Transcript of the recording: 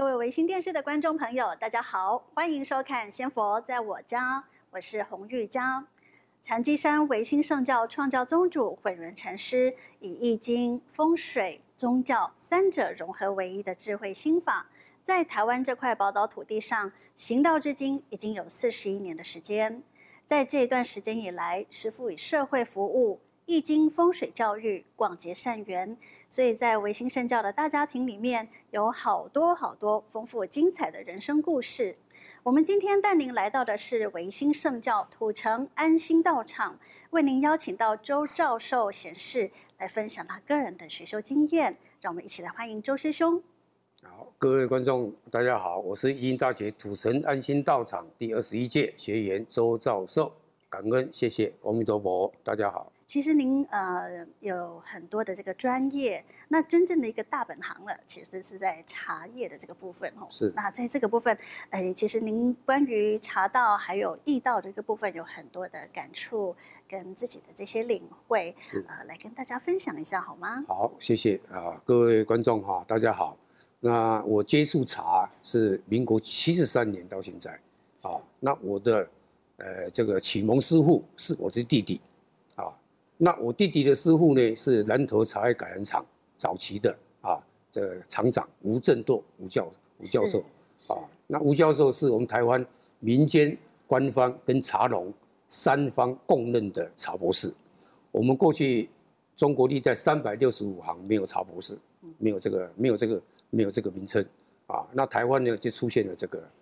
各位微星电视的观众朋友，大家好，欢迎收看《仙佛在我家》，我是洪玉佳。禅机山唯心圣教创教宗主慧仁禅师以易经、风水、宗教三者融合为一的智慧心法，在台湾这块宝岛土地上行道至今已经有41年的时间。在这一段时间以来，师父以社会服务、易经、风水教育广结善缘，所以在唯心圣教的大家庭里面，有好多丰富精彩的人生故事。我们今天带您来到的是唯心圣教土城安心道场，为您邀请到周兆寿贤士来分享他个人的学修经验。让我们一起来欢迎周师兄。 好，各位观众，大家好，我是义英大学土城安心道场第21届学员周兆寿，感恩，谢谢，阿弥陀佛，大家好。 其实您有很多的这个专业，那真正的一个大本行了，其实是在茶叶的这个部分哦。 是。 那在这个部分，其实您关于茶道还有易道的这个部分有很多的感触跟自己的这些领会，来跟大家分享一下好吗？ 好，谢谢各位观众哈，大家好。那我接触茶是民国73年到现在，那我的这个启蒙师傅是我的弟弟，那我弟弟的师傅呢是南投茶叶改良厂早期的这个厂长吴正舵吴教授那吴教授是我们台湾民间、官方跟茶农三方共认的茶博士。我们过去中国历代365行没有茶博士，没有这个名称那台湾呢就出现了这个